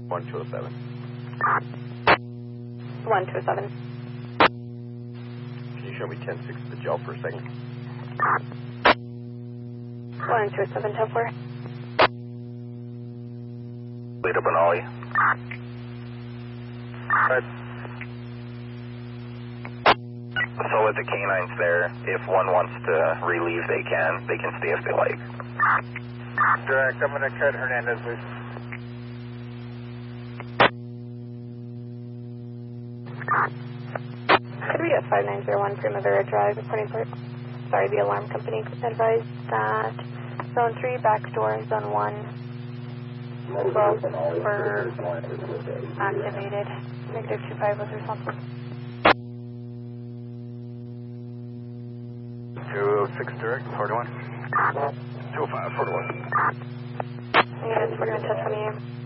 1207. 1207. Can you show me 10-6 to the gel for a second? 1207, 10-4. Lead up an ollie. So with the canines there, if one wants to relieve, they can stay if they like. Direct, I'm going to cut Hernandez loose. Could we get 5901 Primavera Drive, reporting for, the alarm company advised that Zone 3, back door, Zone 1, well, were activated. Negative 25 was responsible. 206 direct, 41. 205, 41. Units 41 1028.